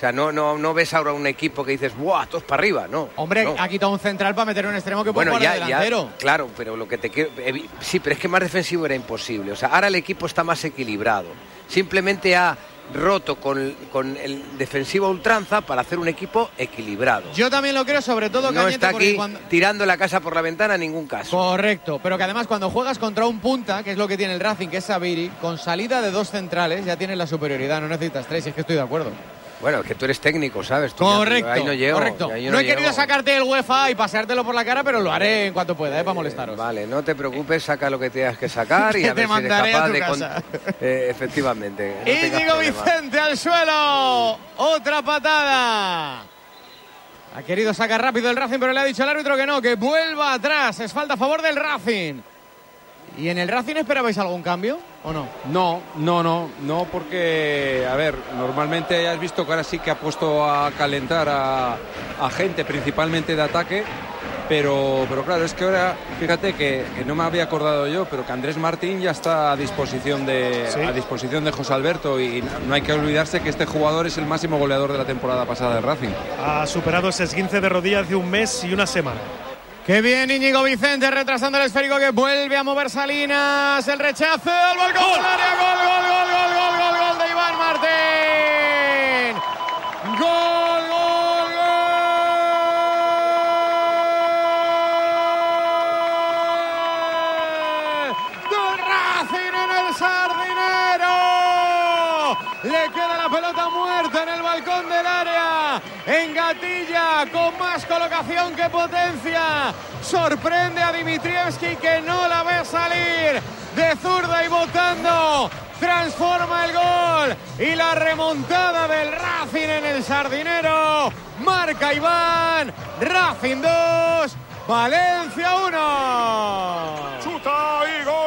sea, no ves ahora un equipo que dices, ¡buah, todos para arriba! No. Hombre, no. ha quitado un central para meter un extremo que puede jugar de delantero. Claro, pero lo que te quiero... Sí, pero es que más defensivo era imposible. O sea, ahora el equipo está más equilibrado. Simplemente ha roto con el defensivo a ultranza para hacer un equipo equilibrado. Yo también lo creo, sobre todo no está aquí tirando la casa por la ventana en ningún caso. Correcto, pero que además cuando juegas contra un punta, que es lo que tiene el Racing, que es Sabiri, con salida de 2 centrales ya tienes la superioridad, no necesitas 3, y es que estoy de acuerdo. Bueno, es que tú eres técnico, ¿sabes? Correcto, ahí no llego, correcto. Ahí no he querido sacarte el UEFA y paseártelo por la cara, pero lo haré en cuanto pueda, para molestaros. Vale, no te preocupes, saca lo que tengas que sacar y a ver si eres capaz de... efectivamente. No Íñigo Vicente al suelo. Otra patada. Ha querido sacar rápido el Racing, pero le ha dicho el árbitro que no, que vuelva atrás. Es falta a favor del Racing. ¿Y en el Racing esperabais algún cambio o no? No, porque, a ver, normalmente has visto que ahora sí que ha puesto a calentar a gente, principalmente de ataque, pero claro, es que ahora, fíjate que no me había acordado yo, pero que Andrés Martín ya está a disposición de José Alberto, y no hay que olvidarse que este jugador es el máximo goleador de la temporada pasada del Racing. Ha superado ese esguince de rodilla hace un mes y una semana. Qué bien Íñigo Vicente, retrasando el esférico que vuelve a mover Salinas. El rechazo, el balcón del área, gol de Iván Martín. Gol del Racing en el Sardinero. Le queda la pelota muerta en el balcón del área. Engatilla con más colocación que potencia. Sorprende a Dimitrievski, que no la ve salir de zurda y botando. Transforma el gol y la remontada del Racing en el Sardinero. Marca Iván. Racing 2, Valencia 1. Chuta y gol.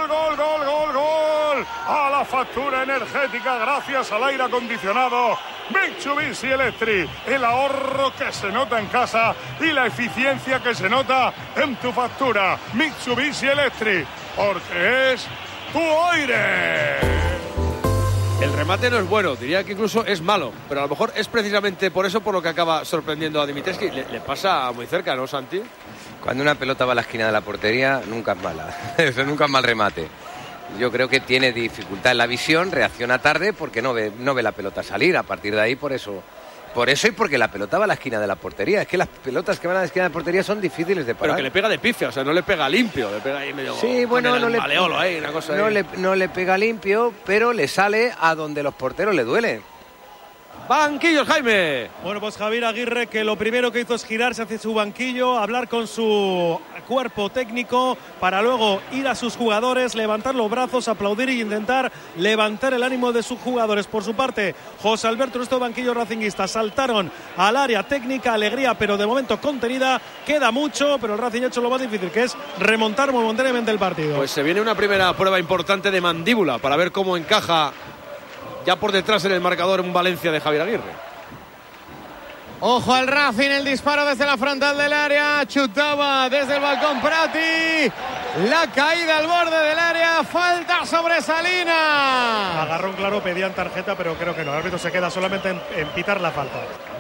A la factura energética gracias al aire acondicionado Mitsubishi Electric. El ahorro que se nota en casa y la eficiencia que se nota en tu factura. Mitsubishi Electric, porque es tu aire. El remate no es bueno, diría que incluso es malo, pero a lo mejor es precisamente por eso por lo que acaba sorprendiendo a Dimitrievski. Le pasa muy cerca, ¿no, Santi? Cuando una pelota va a la esquina de la portería, nunca es mala. Eso nunca es mal remate. Yo creo que tiene dificultad en la visión, reacciona tarde porque no ve la pelota salir. A partir de ahí, por eso y porque la pelota va a la esquina de la portería. Es que las pelotas que van a la esquina de la portería son difíciles de parar. Pero que le pega de pifia, o sea, no le pega limpio, le pega ahí medio... Sí, bueno, no le pega limpio, pero le sale a donde los porteros le duelen. Banquillos, Jaime. Bueno, pues Javier Aguirre, que lo primero que hizo es girarse hacia su banquillo, hablar con su cuerpo técnico para luego ir a sus jugadores, levantar los brazos, aplaudir y intentar levantar el ánimo de sus jugadores. Por su parte, José Alberto, estos banquillos racinguistas saltaron al área técnica, alegría, pero de momento contenida. Queda mucho, pero el Racing ha hecho lo más difícil, que es remontar momentáneamente el partido. Pues se viene una primera prueba importante de mandíbula para ver cómo encaja ya por detrás en el marcador un Valencia de Javier Aguirre. Ojo al Racing, el disparo desde la frontal del área. Chutaba desde el balcón Prati. La caída al borde del área. Falta sobre Salinas. Agarrón claro, pedían tarjeta, pero creo que no. El árbitro se queda solamente en pitar la falta.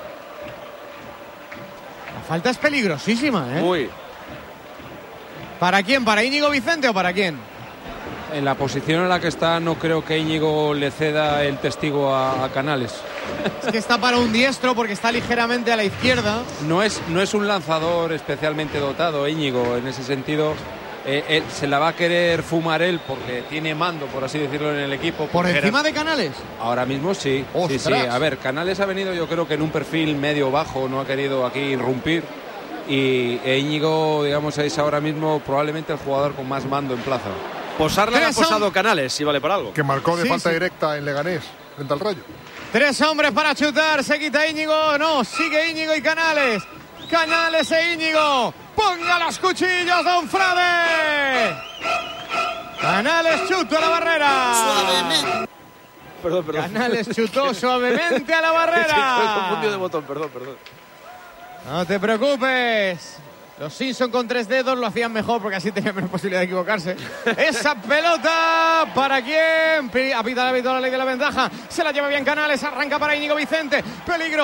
La falta es peligrosísima, ¿eh? Muy. ¿Para quién? ¿Para Íñigo Vicente o para quién? En la posición en la que está, no creo que Íñigo le ceda el testigo a Canales. Es que está para un diestro porque está ligeramente a la izquierda. No es un lanzador especialmente dotado, Íñigo, en ese sentido. Se la va a querer fumar él porque tiene mando, por así decirlo, en el equipo. ¿Por encima de Canales? Ahora mismo sí. Sí. A ver, Canales ha venido, yo creo que en un perfil medio-bajo, no ha querido aquí irrumpir. Y Íñigo, digamos, es ahora mismo probablemente el jugador con más mando en plaza. Posarla ha posado Canales, si vale para algo. Que marcó de falta directa en Leganés, frente al Rayo. 3 hombres para chutar, se quita Íñigo, no, sigue Íñigo y Canales. Canales e Íñigo, ponga los cuchillos, don Frade. Canales chutó a la barrera. Suavemente. Perdón. Canales chutó suavemente a la barrera. Estoy confundido de botón, perdón. No te preocupes. Los Simpson con 3 dedos lo hacían mejor porque así tenían menos posibilidad de equivocarse. Esa pelota, ¿para quién? Apita el árbitro, la ley de la ventaja. Se la lleva bien Canales, arranca para Íñigo Vicente. Peligro.